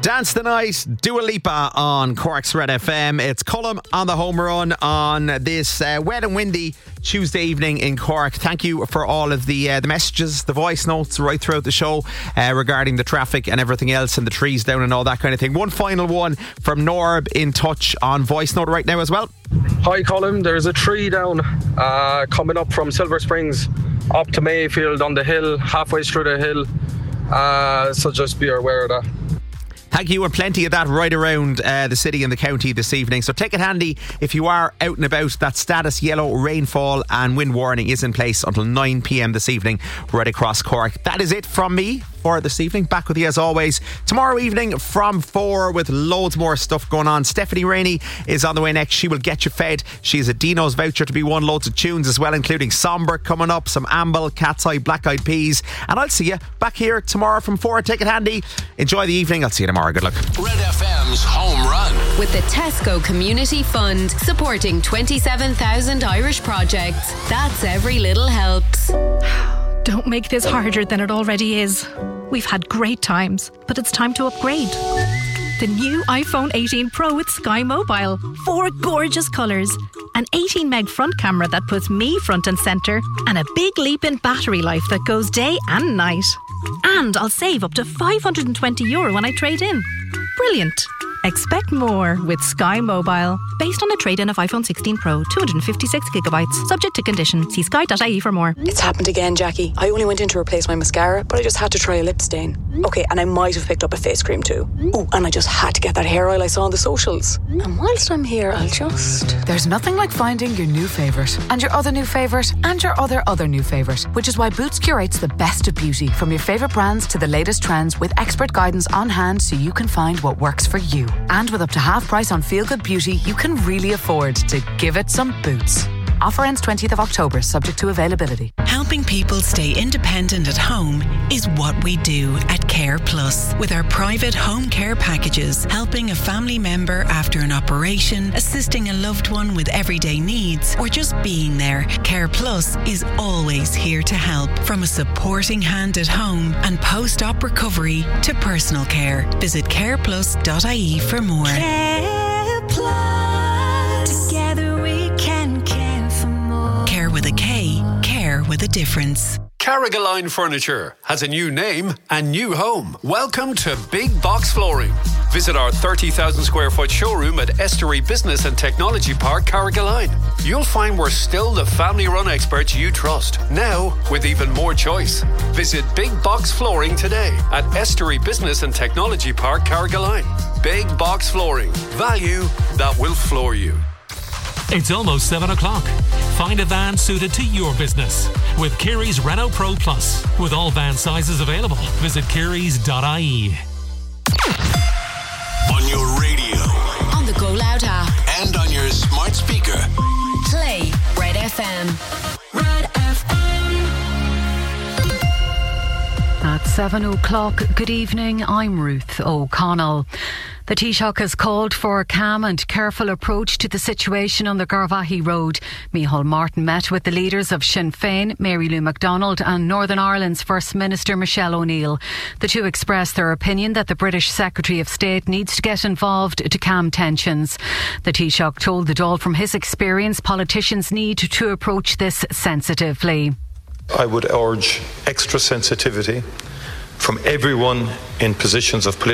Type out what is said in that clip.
Dance the Night, Dua Lipa on Cork's Red FM. It's Cullum on the home run on this wet and windy Tuesday evening in Cork. Thank you for all of the messages, the voice notes right throughout the show regarding the traffic and everything else and the trees down and all that kind of thing. One final one from Norb in touch on voice note right now as well. Hi Colin, there's a tree down coming up from Silver Springs up to Mayfield on the hill, halfway through the hill, so just be aware of that. Thank you, and plenty of that right around the city and the county this evening. So take it handy if you are out and about. That status yellow rainfall and wind warning is in place until 9 p.m. this evening right across Cork. That is it from me for this evening. Back with you as always tomorrow evening from 4 with loads more stuff going on. Stephanie Rainey is on the way next. She will get you fed. She has a Dino's voucher to be won, loads of tunes as well, including Somber coming up, some Amble, Cat's Eye, Black Eyed Peas, and I'll see you back here tomorrow from 4. Take it handy. Enjoy the evening. I'll see you tomorrow. Good luck. Red FM's Home Run with the Tesco Community Fund, supporting 27,000 Irish projects. That's every little helps. Don't make this harder than it already is. We've had great times, but it's time to upgrade. The new iPhone 18 Pro with Sky Mobile. 4 gorgeous colours, an 18 meg front camera that puts me front and centre, and a big leap in battery life that goes day and night. And I'll save up to €520 when I trade in. Brilliant. Expect more with Sky Mobile. Based on a trade-in of iPhone 16 Pro, 256GB. Subject to condition. See sky.ie for more. It's happened again, Jackie. I only went in to replace my mascara, but I just had to try a lip stain. Okay, and I might have picked up a face cream too. Oh, and I just had to get that hair oil I saw on the socials. And whilst I'm here, I'll just... There's nothing like finding your new favourite, and your other new favourite, and your other new favourite, which is why Boots curates the best of beauty, from your favourite brands to the latest trends, with expert guidance on hand so you can find what works for you. And with up to half price on Feel Good Beauty, you can really afford to give it some Boots. Offer ends 20th of October, subject to availability. Helping people stay independent at home is what we do at Care Plus. With our private home care packages, helping a family member after an operation, assisting a loved one with everyday needs, or just being there, Care Plus is always here to help. From a supporting hand at home and post-op recovery to personal care. Visit careplus.ie for more. Care Plus. Together we can care for more. Care with a K, care with a difference. Carrigaline Furniture has a new name and new home. Welcome to Big Box Flooring. Visit our 30,000 square foot showroom at Estuary Business and Technology Park, Carrigaline. You'll find we're still the family-run experts you trust, now with even more choice. Visit Big Box Flooring today at Estuary Business and Technology Park, Carrigaline. Big Box Flooring. Value that will floor you. It's almost 7 o'clock. Find a van suited to your business with Kerry's Renault Pro Plus. With all van sizes available, visit kerrys.ie. On your radio, on the Go Loud app, and on your smart speaker. Play Red FM. Red FM. At 7 o'clock, good evening, I'm Ruth O'Connell. The Taoiseach has called for a calm and careful approach to the situation on the Garvaghey Road. Micheál Martin met with the leaders of Sinn Féin, Mary Lou McDonald, and Northern Ireland's First Minister Michelle O'Neill. The two expressed their opinion that the British Secretary of State needs to get involved to calm tensions. The Taoiseach told the Dáil from his experience politicians need to approach this sensitively. I would urge extra sensitivity from everyone in positions of political